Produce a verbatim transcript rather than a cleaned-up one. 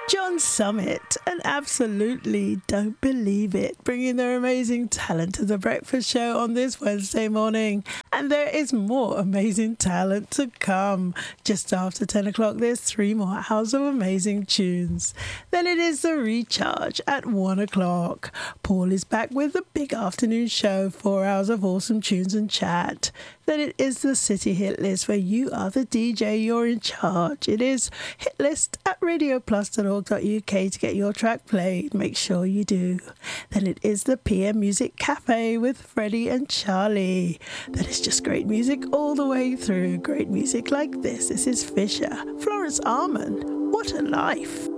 John Summit and Absolutely Don't Believe It, bringing their amazing talent to the breakfast show on this Wednesday morning. And there is more amazing talent to come. Just after ten o'clock, there's three more hours of amazing tunes. Then it is the recharge at one o'clock. Paul is back with the big afternoon show, four hours of awesome tunes and chat. Then it is the City Hit List, where you are the D J, you're in charge. It is Hit List at radio plus dot org dot U K to get your track played. Make sure you do. Then it is the P M Music Cafe with Freddie and Charlie. That is just great music all the way through. Great music like this. This is Fisher. Florence Arman. What a life.